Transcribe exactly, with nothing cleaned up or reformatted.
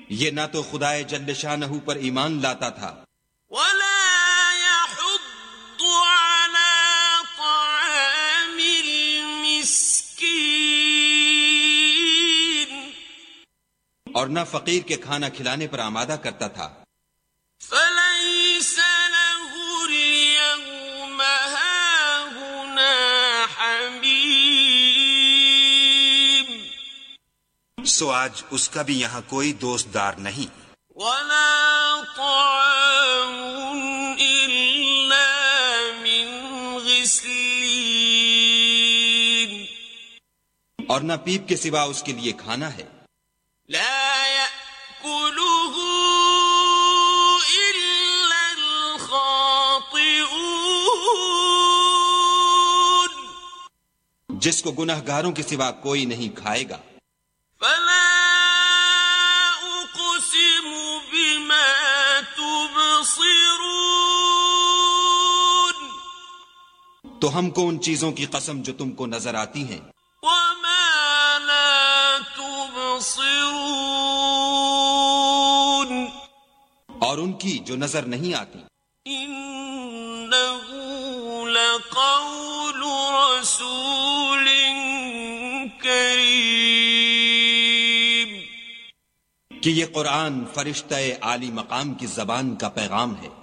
یہ نہ تو خدائے جل شانہ پر ایمان لاتا تھا ولا يحض على طعام المسكين اور نہ فقیر کے کھانا کھلانے پر آمادہ کرتا تھا فليس له اليوم هاهنا حميم سو آج اس کا بھی یہاں کوئی دوست دار نہیں ولا طعام إلا من غسلين اور نہ پیپ کے سوا اس کے لیے کھانا ہے لا يأكله إلا الخاطئون جس کو گناہ گاروں کے سوا کوئی نہیں کھائے گا فلا أقسم بما تبصرون تو ہم کو ان چیزوں کی قسم جو تم کو نظر آتی ہیں وما لا تبصرون اور ان کی جو نظر نہیں آتی إنه لقول رسول کریم کہ یہ قرآن فرشتہ عالی مقام کی زبان کا پیغام ہے